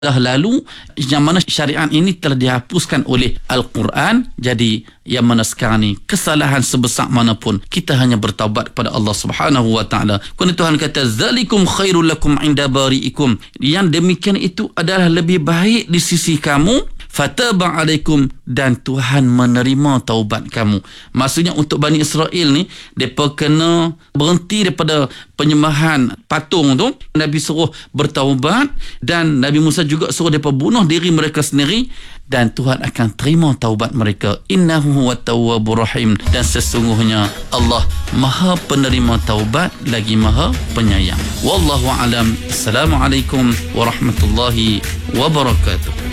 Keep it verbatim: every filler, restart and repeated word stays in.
dah lalu, yang mana syariat ini telah dihapuskan oleh Al-Quran. Jadi yang mana sekarang ni kesalahan sebesar manapun, kita hanya bertaubat kepada Allah Subhanahu wa taala. Kerana Tuhan kata zalikum khairul lakum inda bari'ikum, yang demikian itu adalah lebih baik di sisi kamu, fataba alaikum, dan Tuhan menerima taubat kamu. Maksudnya untuk Bani Israel ni, mereka kena berhenti daripada penyembahan patung tu. Nabi suruh bertaubat, dan Nabi Musa juga suruh mereka bunuh diri mereka sendiri, dan Tuhan akan terima taubat mereka. Innahu huwat tawwabur rahim, dan sesungguhnya Allah Maha penerima taubat lagi Maha penyayang. Wallahu alam. Assalamualaikum warahmatullahi wabarakatuh.